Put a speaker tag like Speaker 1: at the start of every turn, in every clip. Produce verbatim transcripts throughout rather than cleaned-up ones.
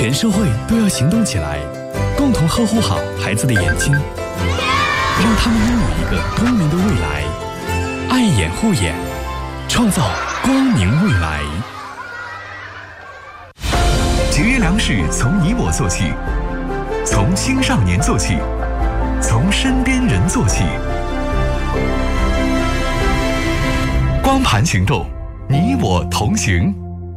Speaker 1: 全社会都要行动起来，共同呵护好孩子的眼睛，让他们拥有一个光明的未来。爱眼护眼，创造光明未来。
Speaker 2: 节约粮食从你我做起，从青少年做起，从身边人做起。光盘行动，你我同行。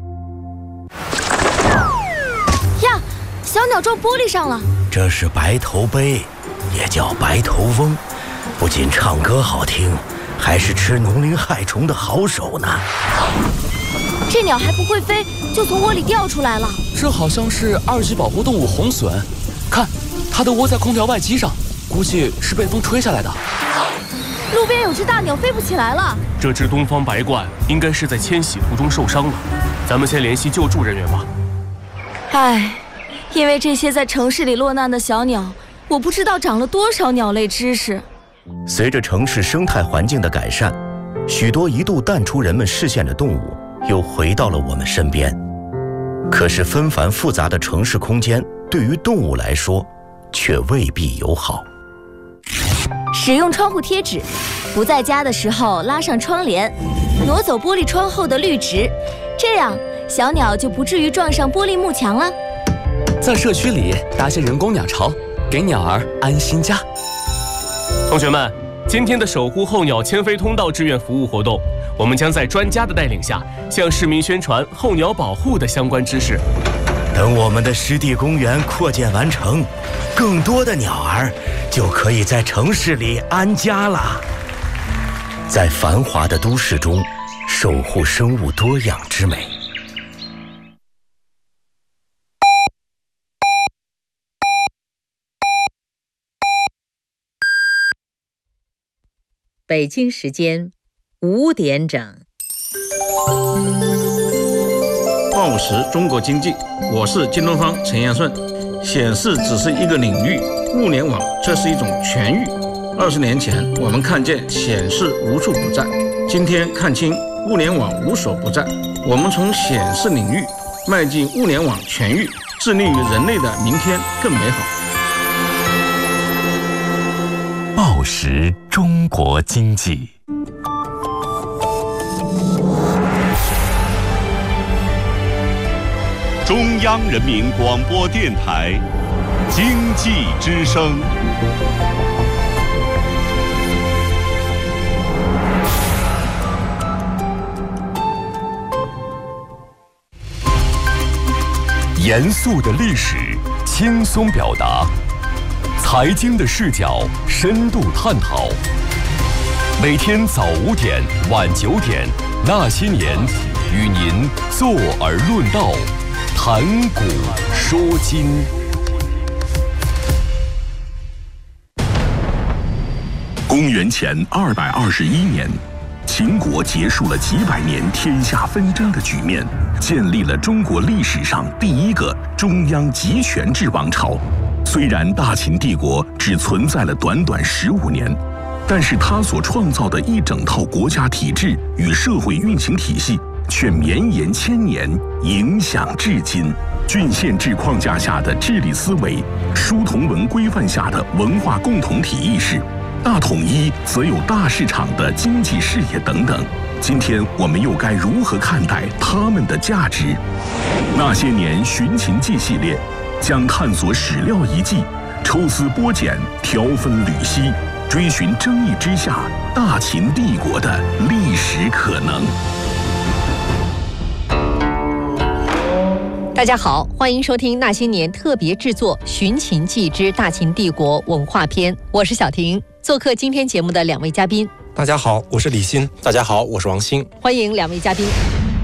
Speaker 3: 呀，小鸟撞玻璃上了。
Speaker 4: 这是白头鹎，也叫白头翁，不仅唱歌好听，还是吃农林害虫的好手呢。
Speaker 3: 这鸟还不会飞，就从窝里掉出来了。
Speaker 5: 这好像是二级保护动物红隼，看，它的窝在空调外机上，估计是被风吹下来的。
Speaker 3: 路边有只大鸟飞不起来了。
Speaker 6: 这只东方白鹳应该是在迁徙途中受伤了，咱们先联系救助人员吧。
Speaker 3: 唉，因为这些在城市里落难的小鸟，我不知道长了多少鸟类知识。
Speaker 4: 随着城市生态环境的改善，许多一度淡出人们视线的动物又回到了我们身边。可是纷繁复杂的城市空间对于动物来说却未必友好。
Speaker 3: 使用窗户贴纸，不在家的时候拉上窗帘，挪走玻璃窗后的绿植，这样小鸟就不至于撞上玻璃幕墙了。
Speaker 5: 在社区里搭些人工鸟巢，给鸟儿安心家。
Speaker 6: 同学们，今天的守护候鸟迁飞通道志愿服务活动，我们将在专家的带领下，向市民宣传候鸟保护的相关知识。
Speaker 4: 等我们的湿地公园扩建完成，更多的鸟儿就可以在城市里安家了。在繁华的都市中，守护生物多样之美。
Speaker 7: 北京时间五点整。
Speaker 8: 报时中国经济，我是京东方陈彦顺。显示只是一个领域，物联网这是一种全域。二十年前，我们看见显示无处不在，今天看清物联网无所不在。我们从显示领域迈进物联网全域，致力于人类的明天更美好。
Speaker 2: 报时中国经济。中央人民广播电台经济之声。严肃的历史，轻松表达；财经的视角，深度探讨。每天早五点、晚九点，那些年，与您坐而论道。谈古说今。公元前二百二十一年，秦国结束了几百年天下纷争的局面，建立了中国历史上第一个中央集权制王朝。虽然大秦帝国只存在了短短十五年，但是他所创造的一整套国家体制与社会运行体系却绵延千年，影响至今。郡县制框架下的治理思维，书同文规范下的文化共同体意识，大统一则有大市场的经济视野等等。今天我们又该如何看待他们的价值？那些年寻秦记系列将探索史料遗迹，抽丝剥茧，挑分缕析，追寻争议之下大秦帝国的历史可能。
Speaker 7: 大家好，欢迎收听那些年特别制作《寻秦记之大秦帝国文化篇》，我是小婷。做客今天节目的两位嘉宾，
Speaker 9: 大家好，我是李欣。大家好，我是王鑫。
Speaker 7: 欢迎两位嘉宾。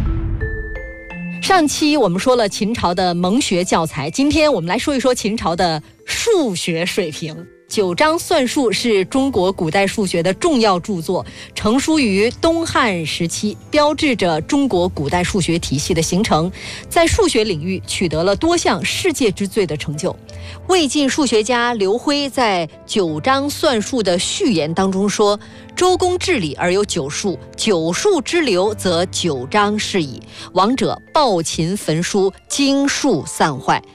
Speaker 7: 上期我们说了秦朝的蒙学教材，今天我们来说一说秦朝的数学水平。九章算术是中国古代数学的重要著作，成书于东汉时期，标志着中国古代数学体系的形成，在数学领域取得了多项世界之最的成就。魏晋数学家刘辉在九章算术的序言当中说：周公治理而有九术，九术之流则九章是矣。王者暴秦焚书，经术散坏。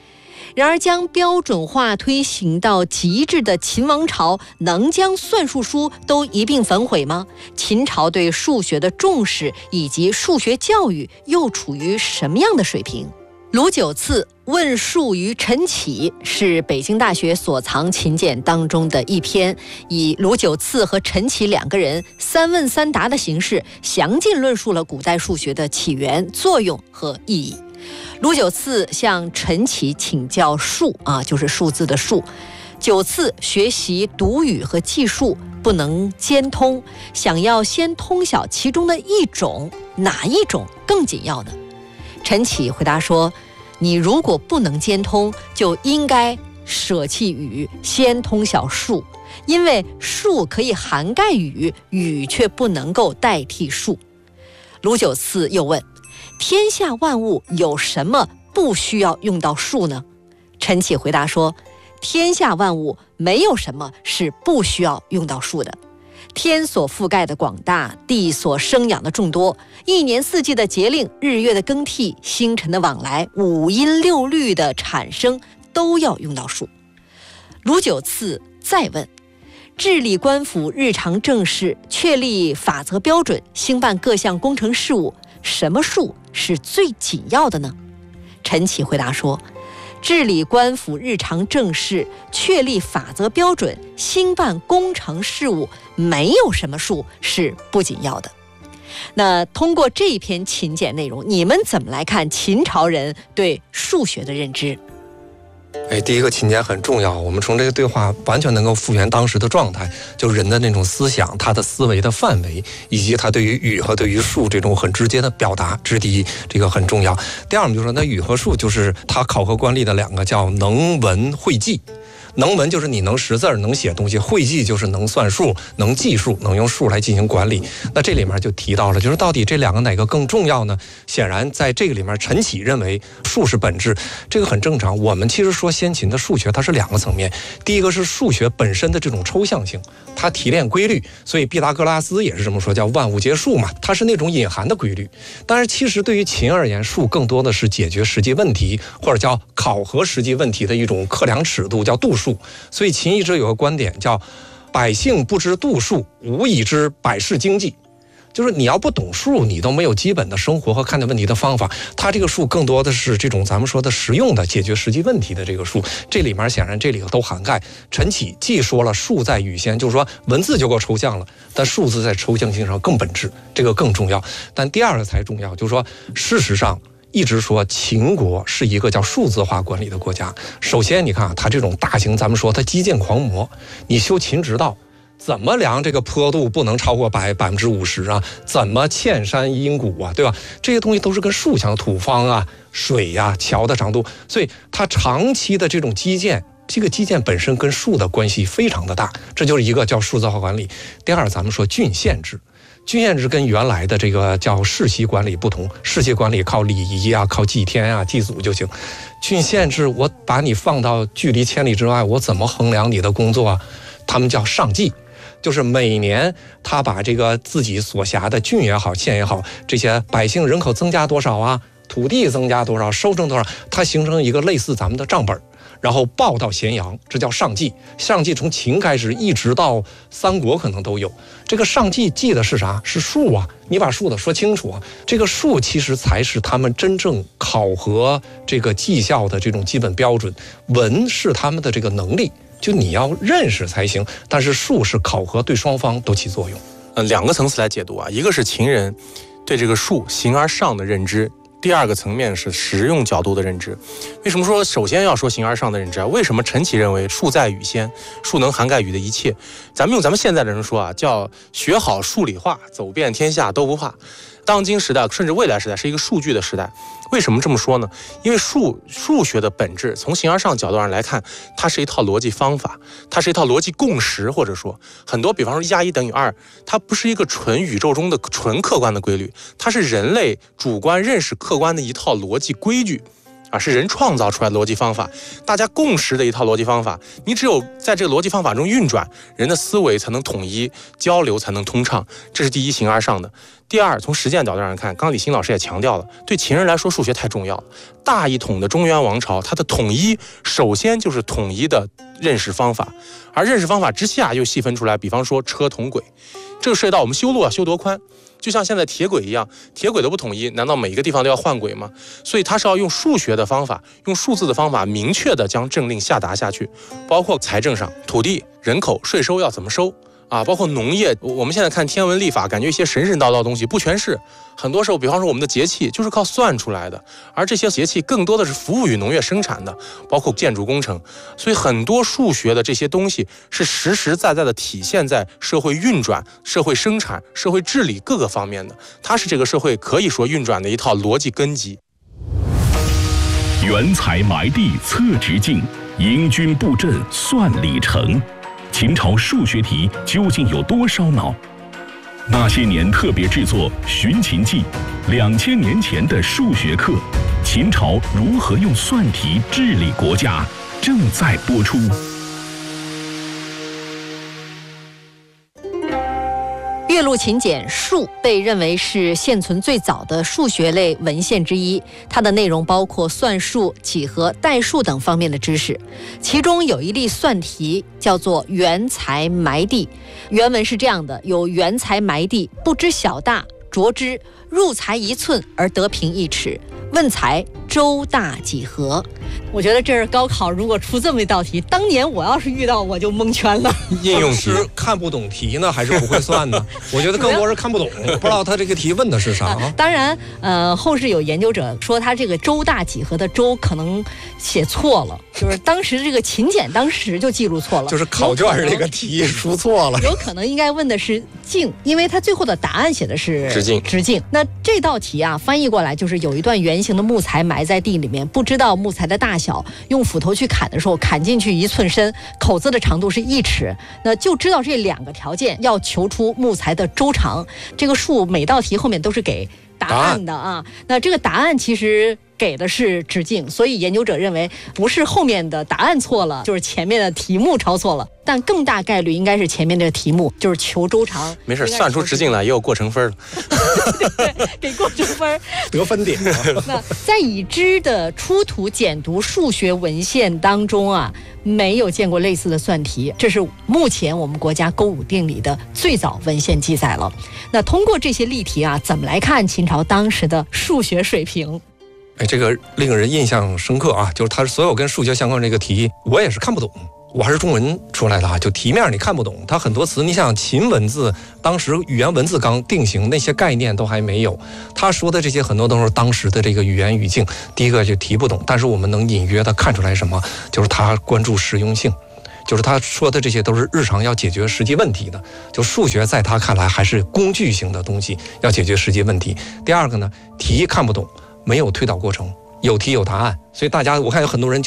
Speaker 7: 然而，将标准化推行到极致的秦王朝，能将算术书都一并焚毁吗？秦朝对数学的重视以及数学教育又处于什么样的水平？卢九次问数于陈启是北京大学所藏秦简当中的一篇，以卢九次和陈启两个人三问三答的形式，详尽论述了古代数学的起源、作用和意义。卢九次向陈启请教数啊，就是数字的数。九次学习读语和记数不能兼通，想要先通晓其中的一种，哪一种更紧要呢？陈启回答说，你如果不能兼通，就应该舍弃语，先通晓数，因为数可以涵盖语，语却不能够代替数。卢九次又问，天下万物有什么不需要用到数呢？陈启回答说，天下万物没有什么是不需要用到数的。天所覆盖的广大，地所生养的众多，一年四季的节令，日月的更替，星辰的往来，五音六律的产生，都要用到数。卢九次再问，治理官府日常政事，确立法则标准，兴办各项工程事务，什么数是最紧要的呢？陈启回答说，治理官府日常政事，确立法则标准，兴办工程事务，没有什么数是不紧要的。那通过这一篇秦简内容，你们怎么来看秦朝人对数学的认知？
Speaker 9: 哎，第一个秦简很重要，我们从这个对话完全能够复原当时的状态，就人的那种思想，他的思维的范围，以及他对于语和对于数这种很直接的表达，这是第一，这个很重要。第二，我们就说那语和数就是他考核官吏的两个叫能文会记。能文就是你能识字能写东西，会记就是能算数能计数，能用数来进行管理。那这里面就提到了，就是到底这两个哪个更重要呢？显然在这个里面，陈启认为数是本质，这个很正常。我们其实说先秦的数学它是两个层面，第一个是数学本身的这种抽象性，它提炼规律，所以毕达哥拉斯也是这么说，叫万物皆数嘛，它是那种隐含的规律。但是其实对于秦而言，数更多的是解决实际问题，或者叫考核实际问题的一种测量尺度，叫度数。所以秦一直有个观点叫百姓不知度数，无以知百世经济，就是你要不懂数，你都没有基本的生活和看待问题的方法。它这个数更多的是这种咱们说的实用的解决实际问题的这个数，这里面显然这里都涵盖。陈启既说了数在语先，就是说文字就够抽象了，但数字在抽象性上更本质，这个更重要。但第二个才重要，就是说事实上一直说秦国是一个叫数字化管理的国家。首先你看啊，它这种大型，咱们说它基建狂魔，你修秦直道怎么量这个坡度不能超过百百分之五十啊？怎么嵌山阴谷啊？对吧？这些东西都是跟数相土方啊、水呀、啊、桥的长度，所以它长期的这种基建，这个基建本身跟数的关系非常的大，这就是一个叫数字化管理。第二，咱们说郡县制。郡县制跟原来的这个叫世袭管理不同，世袭管理靠礼仪啊，靠祭天啊、祭祖就行。郡县制，我把你放到距离千里之外，我怎么衡量你的工作啊？他们叫上计，就是每年他把这个自己所辖的郡也好、县也好，这些百姓人口增加多少啊，土地增加多少，收成多少，它形成一个类似咱们的账本。然后报到咸阳，这叫上计。上计从秦开始一直到三国可能都有。这个上计记的是啥？是数啊！你把数的说清楚啊！这个数其实才是他们真正考核这个绩效的这种基本标准。文是他们的这个能力，就你要认识才行。但是数是考核，对双方都起作用。
Speaker 10: 呃，两个层次来解读啊，一个是秦人对这个数形而上的认知。第二个层面是实用角度的认知。为什么说首先要说形而上的认知啊？为什么陈启认为数在语先，数能涵盖语的一切？咱们用咱们现在的人说啊，叫学好数理化，走遍天下都不怕。当今时代甚至未来时代是一个数据的时代。为什么这么说呢？因为数数学的本质从形而上角度上来看，它是一套逻辑方法，它是一套逻辑共识，或者说很多比方说一加一等于二，它不是一个纯宇宙中的纯客观的规律，它是人类主观认识客观的一套逻辑规矩啊，是人创造出来的逻辑方法，大家共识的一套逻辑方法。你只有在这个逻辑方法中运转，人的思维才能统一，交流才能通畅，这是第一形而上的。 第二，从实践角度上看，刚李欣老师也强调了，对秦人来说数学太重要了。大一统的中原王朝，它的统一首先就是统一的认识方法，而认识方法之下又细分出来，比方说车同轨，这个涉及到我们修路啊，修多宽。就像现在铁轨一样，铁轨的不统一，难道每一个地方都要换轨吗？所以它是要用数学的方法，用数字的方法，明确的将政令下达下去，包括财政上，土地、人口、税收要怎么收啊，包括农业。我们现在看天文历法，感觉一些神神叨叨的东西不全是，很多时候，比方说我们的节气就是靠算出来的，而这些节气更多的是服务于农业生产的，包括建筑工程。所以很多数学的这些东西是实实在在的体现在社会运转、社会生产、社会治理各个方面的，它是这个社会可以说运转的一套逻辑根基。
Speaker 2: 原材埋地测直径，迎军布阵算里程。秦朝数学题究竟有多烧脑？那些年特别制作《寻秦记》，两千年前的数学课，秦朝如何用算题治理国家，正在播出。
Speaker 7: 岳麓秦简数被认为是现存最早的数学类文献之一，它的内容包括算术、几何、代数等方面的知识。其中有一例算题叫做原材埋地，原文是这样的：有原材埋地，不知小大，着之，入材一寸而得平一尺，问材周大几何。我觉得这是高考如果出这么一道题，当年我要是遇到我就蒙圈了。
Speaker 9: 应用题看不懂题呢，还是不会算呢？我觉得更多是看不懂，不知道他这个题问的是啥、啊。
Speaker 7: 当然，呃，后世有研究者说他这个周大几何的周可能写错了，就是当时这个秦简当时就记录错了，
Speaker 9: 就是考卷这个题出错了，
Speaker 7: 有可能应该问的是径，因为他最后的答案写的是
Speaker 10: 直径。
Speaker 7: 直径。那这道题啊，翻译过来就是有一段圆形的木材埋在地里面，不知道木材的大小，用斧头去砍的时候，砍进去一寸深，口子的长度是一尺，那就知道这两个条件，要求出木材的周长。这个数每道题后面都是给答案的啊。那这个答案其实给的是直径，所以研究者认为不是后面的答案错了，就是前面的题目抄错了，但更大概率应该是前面的题目，就是求周长。
Speaker 10: 没事，算出直径来也有过程分了。
Speaker 7: 对对，给过程分
Speaker 9: 得分点。
Speaker 7: 那在已知的出土简牍数学文献当中啊，没有见过类似的算题，这是目前我们国家勾股定理的最早文献记载了。那通过这些例题啊，怎么来看秦朝当时的数学水平？
Speaker 9: 哎，这个令人印象深刻啊！就是他所有跟数学相关这个题，我也是看不懂。我还是中文出来的啊，就题面你看不懂，它很多词，你想秦文字当时语言文字刚定型，那些概念都还没有。他说的这些很多都是当时的这个语言语境，第一个就题不懂，但是我们能隐约的看出来什么，就是他关注实用性。就是他说的这些都是日常要解决实际问题的，就数学在他看来还是工具型的东西，要解决实际问题。第二个呢，题看不懂，没有推导过程，有题有答案，所以大家我看有很多人